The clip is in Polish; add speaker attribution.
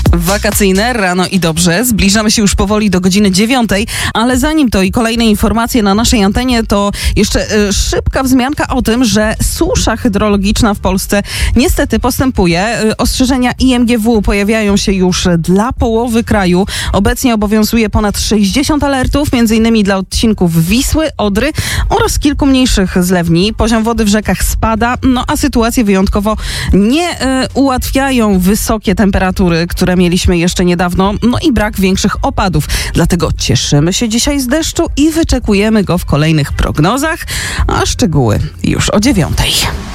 Speaker 1: Wakacyjne rano i dobrze. Zbliżamy się już powoli do godziny 9, ale zanim to i kolejne informacje na naszej antenie, to jeszcze szybka wzmianka o tym, że susza hydrologiczna w Polsce niestety postępuje. Ostrzeżenia IMGW pojawiają się już dla połowy kraju. Obecnie obowiązuje ponad 60 alertów, m.in. dla odcinków Wisły, Odry oraz kilku mniejszych zlewni. Poziom wody w rzekach spada, a sytuację wyjątkowo nie ułatwiają wysokie temperatury, które mieliśmy jeszcze niedawno, i brak większych opadów. Dlatego cieszymy się dzisiaj z deszczu i wyczekujemy go w kolejnych prognozach, a szczegóły już o 9.